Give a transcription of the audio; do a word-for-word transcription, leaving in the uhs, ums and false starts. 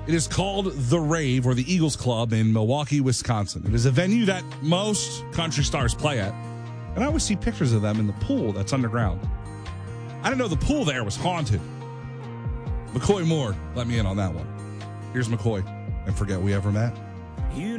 It is called The Rave, or the Eagles Club in Milwaukee, Wisconsin. It is a venue that most country stars play at, and I always see pictures of them in the pool that's underground. I didn't know the pool there was haunted. McCoy Moore let me in on that one. Here's McCoy, and Forget We Ever Met. You